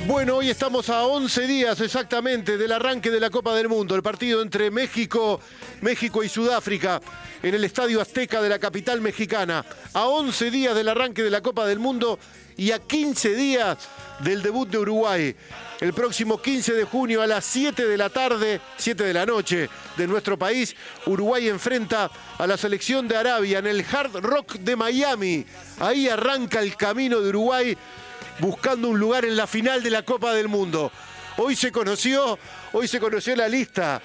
Bueno, hoy estamos a 11 días exactamente del arranque de la Copa del Mundo, el partido entre México y Sudáfrica en el Estadio Azteca de la capital mexicana. A 11 días del arranque de la Copa del Mundo y a 15 días del debut de Uruguay. El próximo 15 de junio a las 7 de la tarde, 7 de la noche de nuestro país, Uruguay enfrenta a la selección de Arabia en el Hard Rock de Miami. Ahí arranca el camino de Uruguay buscando un lugar en la final de la Copa del Mundo. Hoy se conoció la lista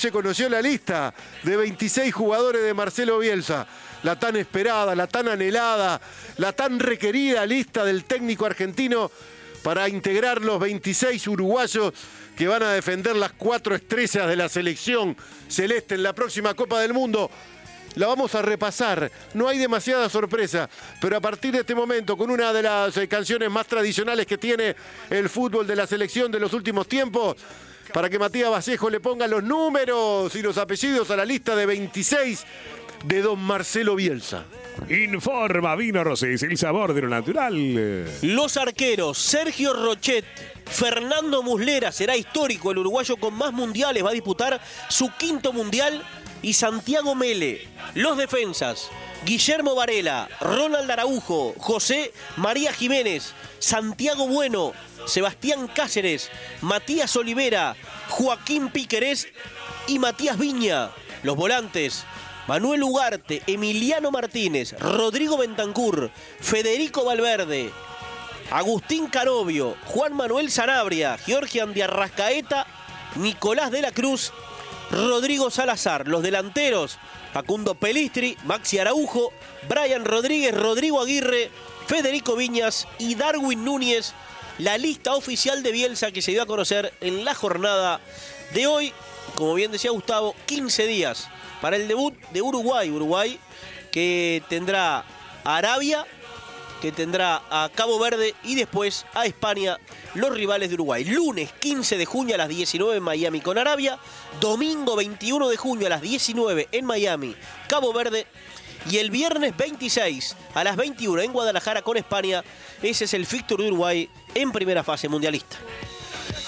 de 26 jugadores de Marcelo Bielsa. La tan esperada, la tan anhelada, la tan requerida lista del técnico argentino para integrar los 26 uruguayos que van a defender las 4 estrellas de la selección celeste en la próxima Copa del Mundo. La vamos a repasar, no hay demasiada sorpresa, pero a partir de este momento, con una de las canciones más tradicionales que tiene el fútbol de la selección de los últimos tiempos, para que Matías Vallejo le ponga los números y los apellidos a la lista de 26 de don Marcelo Bielsa. Informa Vino Rosés, el sabor de lo natural. Los arqueros, Sergio Rochet, Fernando Muslera, será histórico, el uruguayo con más mundiales, va a disputar su 5º mundial, y Santiago Mele. Los defensas, Guillermo Varela, Ronald Araujo, José María Jiménez, Santiago Bueno, Sebastián Cáceres, Matías Olivera, Joaquín Piquerés y Matías Viña. Los volantes, Manuel Ugarte, Emiliano Martínez, Rodrigo Bentancur, Federico Valverde, Agustín Canovio, Juan Manuel Sanabria, Georgian de Arrascaeta, Nicolás de la Cruz, Rodrigo Salazar. Los delanteros, Facundo Pelistri, Maxi Araujo, Brian Rodríguez, Rodrigo Aguirre, Federico Viñas y Darwin Núñez. La lista oficial de Bielsa que se dio a conocer en la jornada de hoy. Como bien decía Gustavo, 15 días para el debut de Uruguay. Uruguay que tendrá a Arabia, que tendrá a Cabo Verde y después a España, los rivales de Uruguay. Lunes 15 de junio a las 19 en Miami con Arabia. Domingo 21 de junio a las 19 en Miami, Cabo Verde. Y el viernes 26 a las 21 en Guadalajara con España. Ese es el fixture de Uruguay en primera fase mundialista.